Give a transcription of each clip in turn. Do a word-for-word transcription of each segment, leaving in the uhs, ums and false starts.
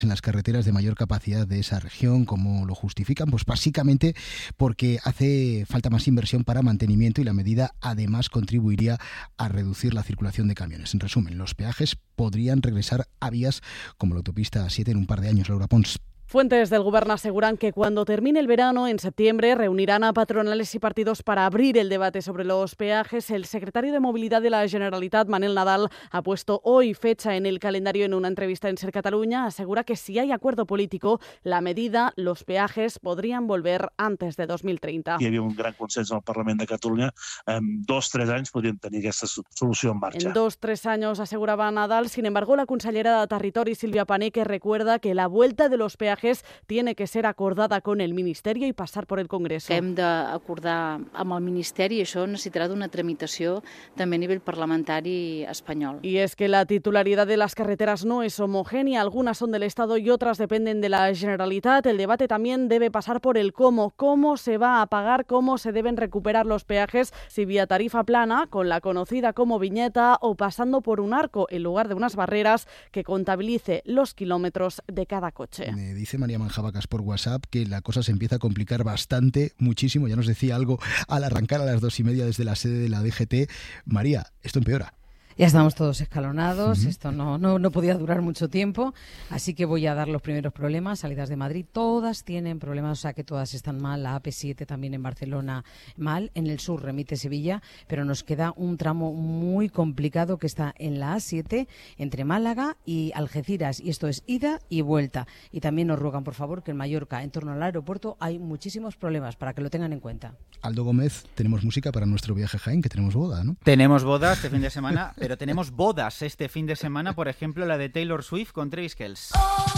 en las carreteras de mayor capacidad de esa región. ¿Cómo lo justifican? Pues básicamente porque hace falta más inversión para mantenimiento y la medida además contribuiría a reducir la circulación de camiones. En resumen, los peajes podrían regresar a vías como la autopista A siete en un par de años. Laura Pons. Fuentes del Gobierno aseguran que cuando termine el verano, en septiembre, reunirán a patronales y partidos para abrir el debate sobre los peajes. El secretario de Movilidad de la Generalitat, Manel Nadal, ha puesto hoy fecha en el calendario en una entrevista en Ser Catalunya. Asegura que si hay acuerdo político, la medida, los peajes, podrían volver antes de dos mil treinta. Hi havia un gran consens al Parlament de Catalunya. En dos o tres anys podríem tenir aquesta solució en marxa. En dos o tres años, aseguraba Nadal. Sin embargo, la consellera de Territori, Sílvia Paneque, recuerda que la vuelta de los peajes tiene que ser acordada con el Ministerio y pasar por el Congreso. Hem d'acordar amb el Ministeri i això necessitarà d'una tramitació també a nivell parlamentari espanyol. Y es que la titularidad de las carreteras no es homogénea, algunas son del Estado y otras dependen de la Generalitat. El debate también debe pasar por el cómo, cómo se va a pagar, cómo se deben recuperar los peajes, si vía tarifa plana, con la conocida como viñeta, o pasando por un arco en lugar de unas barreras que contabilice los kilómetros de cada coche. Me dice María Manjabacas por WhatsApp que la cosa se empieza a complicar bastante, muchísimo. Ya nos decía algo al arrancar a las dos y media desde la sede de la D G T. María, esto empeora. Ya estamos todos escalonados, Uh-huh. esto no, no, no podía durar mucho tiempo, así que voy a dar los primeros problemas. Salidas de Madrid, todas tienen problemas, o sea que todas están mal. La A P siete también en Barcelona mal, en el sur remite Sevilla, pero nos queda un tramo muy complicado que está en la A siete entre Málaga y Algeciras, y esto es ida y vuelta. Y también nos ruegan, por favor, que en Mallorca, en torno al aeropuerto, hay muchísimos problemas, para que lo tengan en cuenta. Aldo Gómez, tenemos música para nuestro viaje a Jaén, que tenemos boda, ¿no? Tenemos boda este fin de semana, pero tenemos bodas este fin de semana, por ejemplo la de Taylor Swift con Travis Kelce.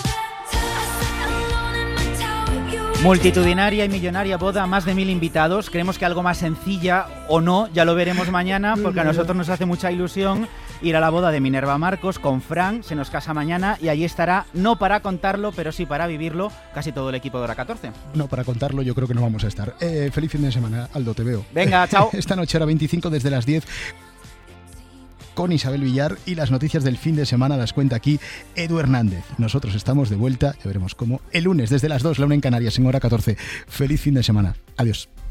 Multitudinaria y millonaria boda, más de mil invitados. Creemos que algo más sencilla o no, ya lo veremos mañana, porque a nosotros nos hace mucha ilusión ir a la boda de Minerva Marcos con Fran. Se nos casa mañana y allí estará, no para contarlo, pero sí para vivirlo, casi todo el equipo de Hora catorce. No, para contarlo yo creo que no vamos a estar. Eh, feliz fin de semana, Aldo, te veo. Venga, chao. Esta noche, hora veinticinco, desde las diez, con Isabel Villar, y las noticias del fin de semana las cuenta aquí Edu Hernández. Nosotros estamos de vuelta, ya veremos cómo, el lunes desde las dos, la una en Canarias, en Hora catorce. Feliz fin de semana. Adiós.